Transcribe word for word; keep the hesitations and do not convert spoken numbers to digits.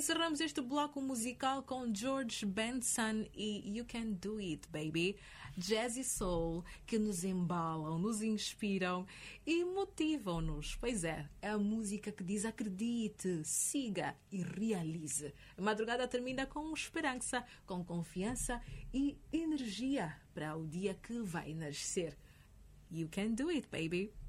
encerramos este bloco musical com George Benson e You Can Do It, Baby. Jazz e soul que nos embalam, nos inspiram e motivam-nos. Pois é, é a música que diz acredite, siga e realize. A madrugada termina com esperança, com confiança e energia para o dia que vai nascer. You can do it, baby.